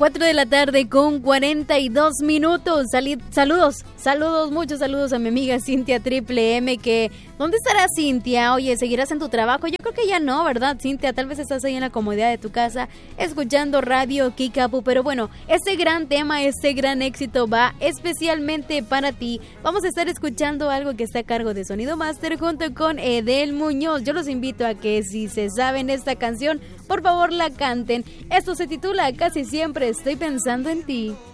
4 de la tarde con 42 minutos. Saludos, muchos saludos a mi amiga Cintia Triple M, que ¿dónde estará Cintia? Oye, ¿seguirás en tu trabajo? Yo creo que ya no, ¿verdad, Cintia? Tal vez estás ahí en la comodidad de tu casa escuchando Radio Kikapu, pero bueno, este gran tema, este gran éxito va especialmente para ti. Vamos a estar escuchando algo que está a cargo de Sonido Master junto con Edel Muñoz. Yo los invito a que si se saben esta canción, por favor la canten. Esto se titula Casi Siempre Estoy Pensando en Ti.